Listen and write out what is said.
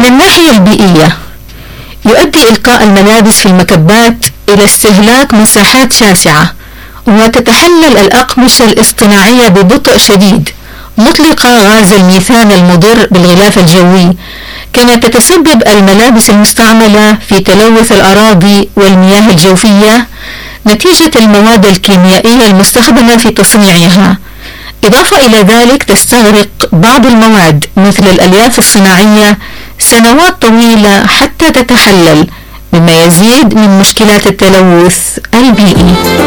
الناحية البيئية، يؤدي إلقاء الملابس في المكبات إلى استهلاك مساحات شاسعة، وتتحلل الأقمشة الاصطناعية ببطء شديد مطلقة غاز الميثان المضر بالغلاف الجوي، كما تتسبب الملابس المستعملة في تلوث الأراضي والمياه الجوفية نتيجة المواد الكيميائية المستخدمة في تصنيعها. إضافة إلى ذلك تستغرق بعض المواد مثل الألياف الصناعية سنوات طويلة حتى تتحلل، مما يزيد من مشكلات التلوث البيئي.